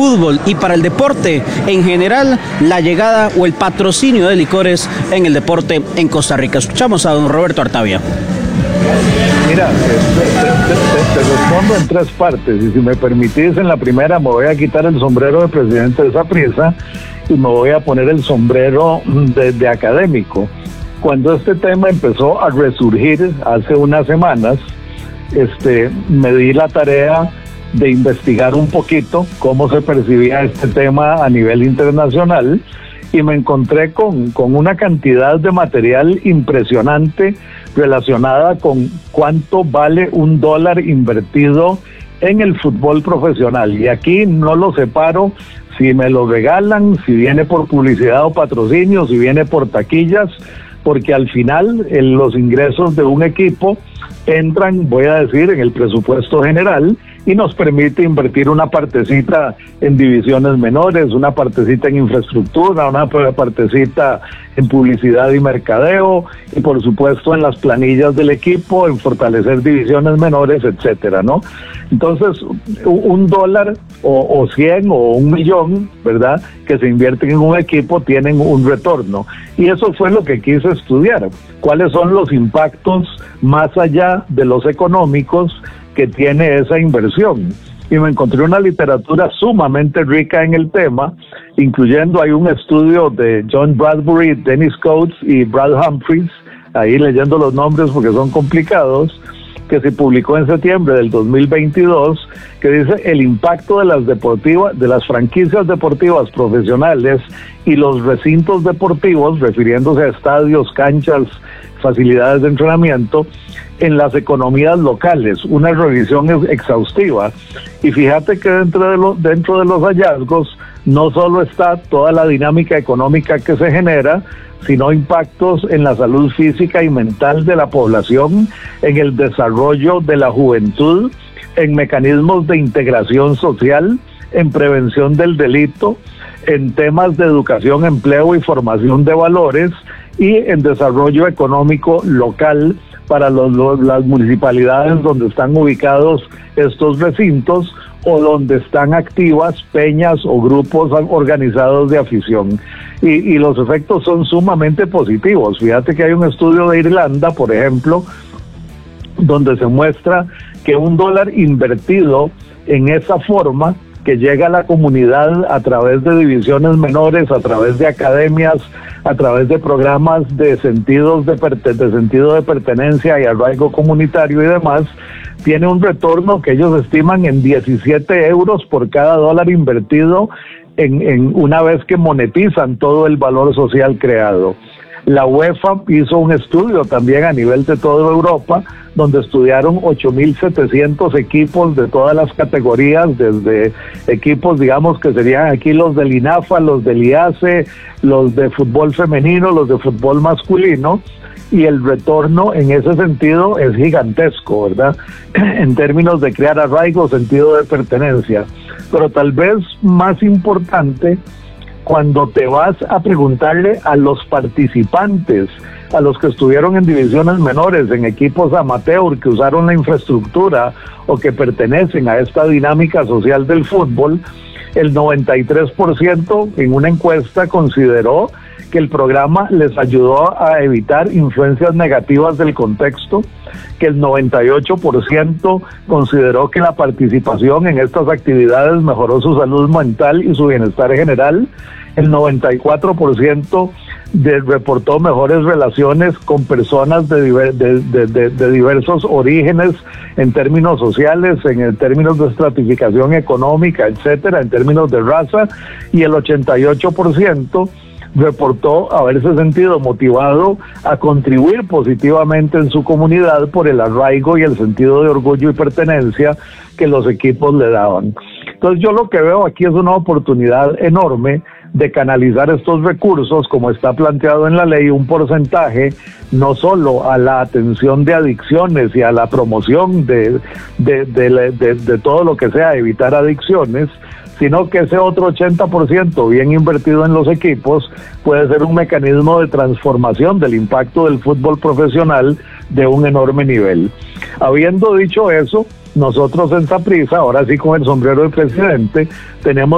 fútbol y para el deporte en general la llegada o el patrocinio de licores en el deporte en Costa Rica. Escuchamos a don Roberto Artavia. Mira, te respondo en tres partes, y si me permitís, en la primera me voy a quitar el sombrero de presidente de Saprissa y me voy a poner el sombrero de académico. Cuando este tema empezó a resurgir hace unas semanas, me di la tarea de investigar un poquito cómo se percibía este tema a nivel internacional y me encontré con una cantidad de material impresionante relacionada con cuánto vale $1 invertido en el fútbol profesional. Y aquí no lo separo si me lo regalan, si viene por publicidad o patrocinio, si viene por taquillas, porque al final los ingresos de un equipo entran, voy a decir, en el presupuesto general y nos permite invertir una partecita en divisiones menores, una partecita en infraestructura, una partecita en publicidad y mercadeo y por supuesto en las planillas del equipo, en fortalecer divisiones menores, etcétera, ¿no? Entonces, $1 o 100 o 1 millón, ¿verdad?, que se invierten en un equipo tienen un retorno. Y eso fue lo que quise estudiar. ¿Cuáles son los impactos más allá de los económicos que tiene esa inversión? Y me encontré una literatura sumamente rica en el tema, incluyendo hay un estudio de John Bradbury, Dennis Coates y Brad Humphreys, ahí leyendo los nombres porque son complicados, que se publicó en septiembre del 2022, que dice el impacto de las franquicias deportivas profesionales y los recintos deportivos, refiriéndose a estadios, canchas, facilidades de entrenamiento, en las economías locales, una revisión exhaustiva. Y fíjate que dentro de los hallazgos no solo está toda la dinámica económica que se genera, sino impactos en la salud física y mental de la población, en el desarrollo de la juventud, en mecanismos de integración social, en prevención del delito, en temas de educación, empleo y formación de valores, y en desarrollo económico local para las municipalidades donde están ubicados estos recintos o donde están activas peñas o grupos organizados de afición. Y los efectos son sumamente positivos. Fíjate que hay un estudio de Irlanda, por ejemplo, donde se muestra que $1 invertido en esa forma que llega a la comunidad a través de divisiones menores, a través de academias, a través de programas de sentido de pertenencia y arraigo comunitario y demás, tiene un retorno que ellos estiman en 17 euros por cada $1 invertido en una vez que monetizan todo el valor social creado. La UEFA hizo un estudio también a nivel de toda Europa, donde estudiaron 8.700 equipos de todas las categorías, desde equipos, digamos, que serían aquí los del INAFA, los del IACE, los de fútbol femenino, los de fútbol masculino, y el retorno en ese sentido es gigantesco, ¿verdad? En términos de crear arraigo, sentido de pertenencia. Pero tal vez más importante, cuando te vas a preguntarle a los participantes, a los que estuvieron en divisiones menores, en equipos amateur que usaron la infraestructura o que pertenecen a esta dinámica social del fútbol, el 93% en una encuesta consideró que el programa les ayudó a evitar influencias negativas del contexto, que el 98% consideró que la participación en estas actividades mejoró su salud mental y su bienestar general, el 94% reportó mejores relaciones con personas de diversos orígenes en términos sociales, en términos de estratificación económica, etcétera, en términos de raza, y el 88% reportó haberse sentido motivado a contribuir positivamente en su comunidad por el arraigo y el sentido de orgullo y pertenencia que los equipos le daban. Entonces yo lo que veo aquí es una oportunidad enorme de canalizar estos recursos, como está planteado en la ley, un porcentaje no solo a la atención de adicciones y a la promoción de todo lo que sea evitar adicciones, sino que ese otro 80% bien invertido en los equipos puede ser un mecanismo de transformación del impacto del fútbol profesional de un enorme nivel. Habiendo dicho eso, nosotros en Saprissa, ahora sí con el sombrero del presidente, tenemos